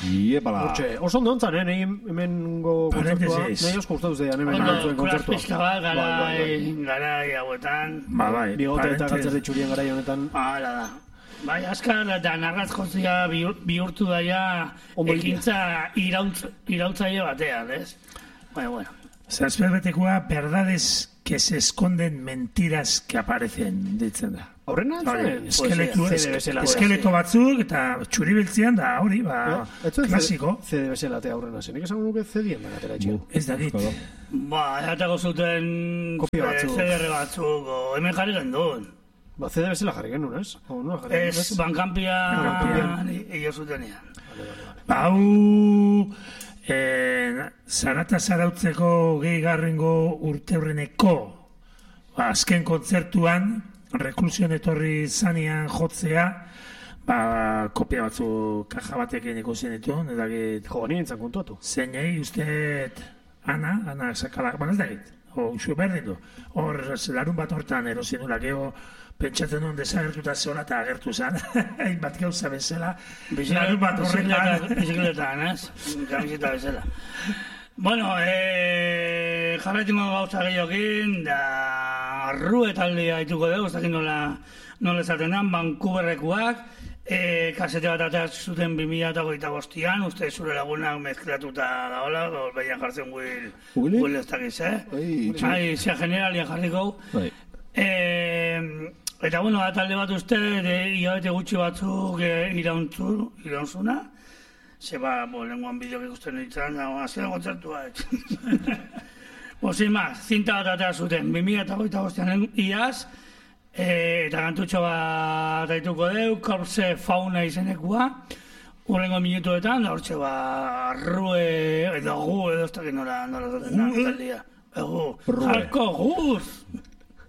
Iepala. Oso ondo ontzan, nahi hemengo kontzertua, nahi osko gustatu zeian hemen antzuen kontzertua. Pizka bat, garai hauetan. Bigote eta galtzerdi txurien garai honetan. Hala da. Bai, askar eta narrazkozia bihurtu daia ekintza irautzaile batean, ez? Bueno. Zazperbetekoa, verdades que se esconden, mentiras que aparecen, ditzen da. Aurrena? Eskeleto batzuk eta txuribiltzean da, hori, klasiko. CD bezalatea aurrena zen, esan nuke CD-en da gatera etxean. Ez da dit. Eratako zuten CDR batzuk, hemen jarri gendun. CD bezala jarri genuen, ez? Ez, Bankampian egin zutenean. Hau... Zarata zarautzeko gehigarrengo urteurreneko azken kontzertuan reklusion etorri zanean jotzea kopia batzu kaja batekin ikusten ditu jo, nintzen kontuatu zeinei usteet Ana sakalak, ez da git usue berdin du hor larun bat hortan erosien nula geho pentsatzen duen desagertuta zehola eta agertu zen bat gauza bezala larun bat horretan bizikletan, ez? Kamiseta bezala. Bueno, jarretingo gauza gehiokin, da Rue taldea dituko dugu, ez dakit nola esatenan, Vancouverrekoak, kasete bat ateaz zuten 2025an, uste zure lagunak mezklatuta daola, behian jartzen Will ez dakiz, zea generalian jarriko. Eta bueno, talde bat uste, hilabete gutxi batzuk irauntzuna, lenguan bideok ikusten ditzen, azken kontzertua, sin más, zinta bat atea zuten, 2025an iaz, eta kantutxo bat aituko deu, Corpse Fauna izenekua, urrengo minutuetan, da hortxe Rue, edo gu, edo ez dakit nola zaten da, taldia. Jarko guz!